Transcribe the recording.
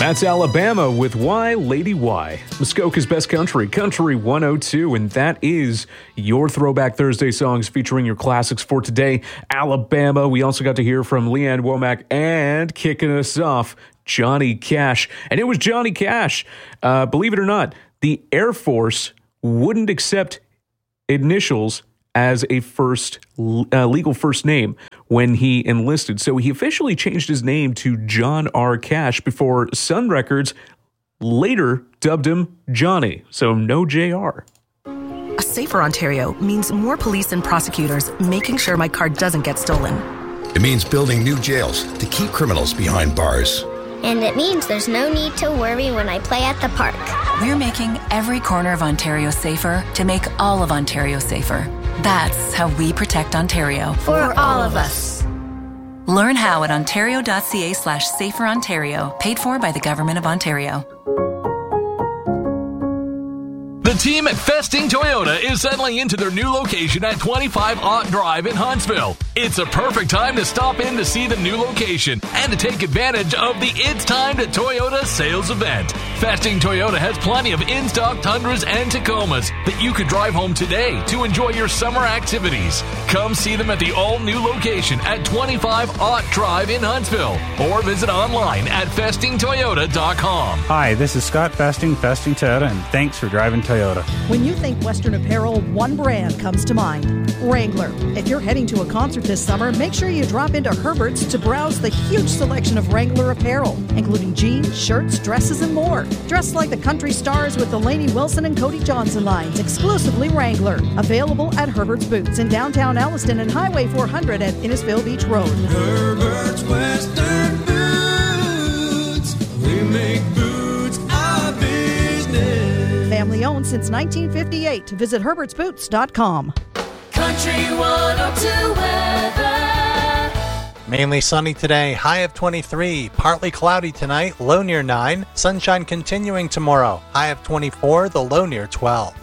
That's Alabama with Why, Lady Why. Muskoka's Best Country, Country 102, and that is your Throwback Thursday songs featuring your classics for today. Alabama. We also got to hear from Leanne Womack and kicking us off, Johnny Cash. And it was Johnny Cash. Believe it or not, the Air Force wouldn't accept initials as a legal first name when he enlisted. So he officially changed his name to John R. Cash before Sun Records later dubbed him Johnny. So no JR. A safer Ontario means more police and prosecutors making sure my car doesn't get stolen. It means building new jails to keep criminals behind bars. And it means there's no need to worry when I play at the park. We're making every corner of Ontario safer to make all of Ontario safer. That's how we protect Ontario. For all of us. Learn how at ontario.ca/saferontario, paid for by the Government of Ontario. The team at Festing Toyota is settling into their new location at 25 Ott Drive in Huntsville. It's a perfect time to stop in to see the new location and to take advantage of the It's Time to Toyota sales event. Festing Toyota has plenty of in-stock Tundras and Tacomas that you could drive home today to enjoy your summer activities. Come see them at the all-new location at 25 Ott Drive in Huntsville or visit online at festingtoyota.com. Hi, this is Scott Festing Toyota, and thanks for driving Toyota. When you think Western apparel, one brand comes to mind, Wrangler. If you're heading to a concert this summer, make sure you drop into Herbert's to browse the huge selection of Wrangler apparel, including jeans, shirts, dresses, and more. Dress like the country stars with the Lainey Wilson and Cody Johnson lines, exclusively Wrangler. Available at Herbert's Boots in downtown Alliston and Highway 400 at Innisfil Beach Road. Herbert's Western Boots. We make boots our business. Family owned since 1958. Visit herbertsboots.com. Country 102 weather. Mainly sunny today, high of 23. Partly cloudy tonight, low near 9. Sunshine continuing tomorrow, high of 24, the low near 12.